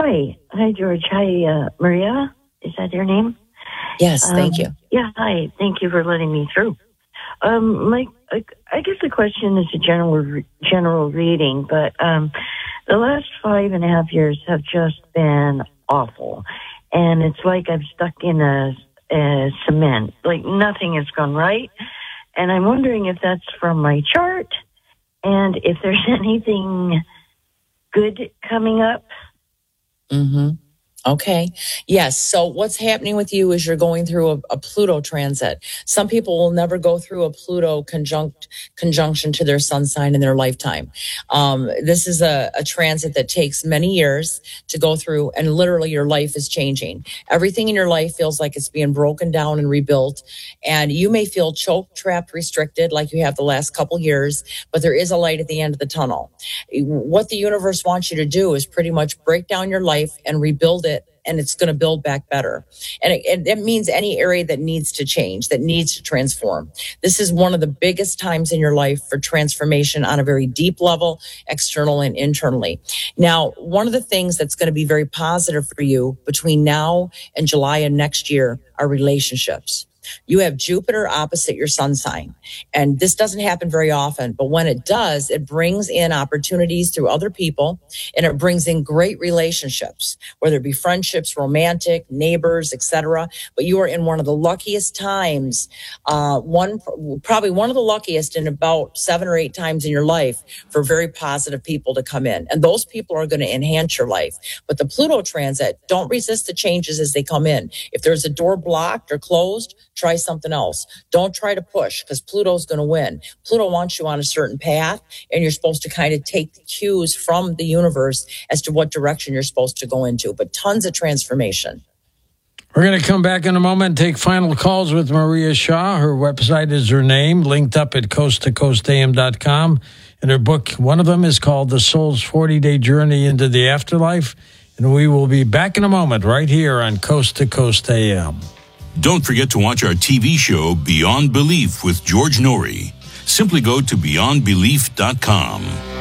Hi, George. Hi, Maria. Is that your name? Yes, thank you. Yeah, hi. Thank you for letting me through. I guess the question is a general reading, but the last 5.5 years have just been awful, and it's like I'm stuck in a cement. Like nothing has gone right, and I'm wondering if that's from my chart, and if there's anything good coming up. Mm-hmm. Okay. Yes. So what's happening with you is you're going through a Pluto transit. Some people will never go through a Pluto conjunction to their sun sign in their lifetime. This is a transit that takes many years to go through, and literally your life is changing. Everything in your life feels like it's being broken down and rebuilt. And you may feel choked, trapped, restricted like you have the last couple years, but there is a light at the end of the tunnel. What the universe wants you to do is pretty much break down your life and rebuild it, and it's going to build back better. And it means any area that needs to change, that needs to transform. This is one of the biggest times in your life for transformation on a very deep level, external and internally. Now, one of the things that's going to be very positive for you between now and July of next year are relationships. You have Jupiter opposite your sun sign. And this doesn't happen very often, but when it does, it brings in opportunities through other people, and it brings in great relationships, whether it be friendships, romantic, neighbors, etc. But you are in one of the luckiest times, probably one of the luckiest in about 7 or 8 times in your life for very positive people to come in. And those people are going to enhance your life. But the Pluto transit, don't resist the changes as they come in. If there's a door blocked or closed, try something else. Don't try to push, because Pluto's going to win. Pluto wants you on a certain path, and you're supposed to kind of take the cues from the universe as to what direction you're supposed to go into. But tons of transformation. We're going to come back in a moment and take final calls with Maria Shaw. Her website is her name, linked up at coasttocoastam.com. And her book, one of them is called The Soul's 40-Day Journey into the Afterlife. And we will be back in a moment right here on Coast to Coast AM. Don't forget to watch our TV show, Beyond Belief, with George Norrie. Simply go to beyondbelief.com.